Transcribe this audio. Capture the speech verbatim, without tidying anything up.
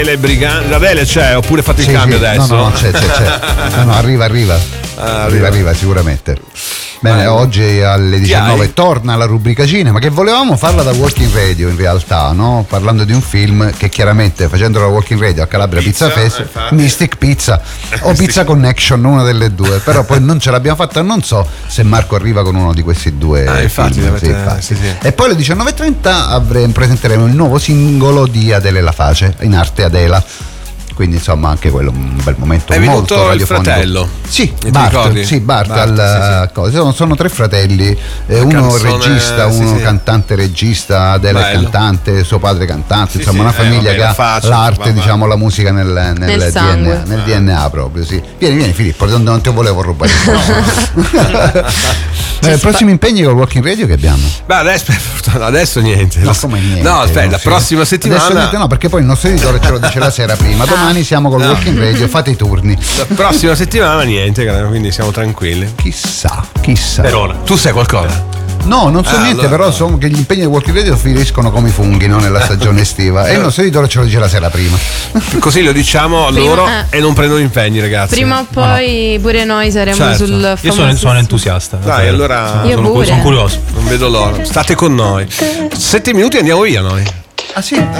Le brigante, Adele c'è oppure fate il sì, cambio sì. adesso? No, no, c'è, c'è, c'è. No, no, arriva, arriva. Ah, arriva, arriva sicuramente. Bene, ah, oggi alle diciannove torna la rubrica cinema, che volevamo farla da Walking Radio in realtà, no? Parlando di un film che chiaramente, facendo la Walking Radio a Calabria Pizza, Pizza Fest, infatti. Mystic Pizza o Pizza Connection, una delle due, però poi non ce l'abbiamo fatta, non so se Marco arriva con uno di questi due ah, infatti, film, avete, sì, infatti. Sì, sì. E poi alle diciannove e trenta avremo, presenteremo il nuovo singolo di Adele La Face, in arte Adela. Quindi insomma anche quello un bel momento. È molto radiofonico. Il fratello? Sì, Bart, sì, Bart, Bart al, sì, sì. Sono, sono tre fratelli, eh, uno canzone, regista, uno sì, cantante regista, Adele è cantante, suo padre cantante, sì, insomma sì, una famiglia eh, che ha faccio, l'arte, va, diciamo la musica nel, nel, nel D N A, nel D N A proprio, sì. Vieni, vieni Filippo, non, non ti volevo rubare. Eh, prossimi impegni con Walking Radio che abbiamo? Beh, adesso, adesso niente. No, come niente. No, aspetta, la prossima settimana. Adesso niente, no, perché poi il nostro editore ce lo dice la sera prima. Domani siamo con no. Walking Radio, fate i turni. La prossima settimana niente, quindi siamo tranquilli. Chissà, chissà. Per ora. Tu sai qualcosa? No, non so ah, niente, allora, però no. so che gli impegni di Walking Radio finiscono come i funghi, no? Nella stagione estiva. E il nostro editore ce lo dice la sera prima. Così lo diciamo a loro eh. e non prendono impegni, ragazzi. Prima o poi no. pure noi saremo certo. sul Io sono, sono entusiasta. Dai, allora Io sono, pure. sono curioso. Non vedo l'ora. State con noi. Sette minuti e andiamo via noi. Ah sì?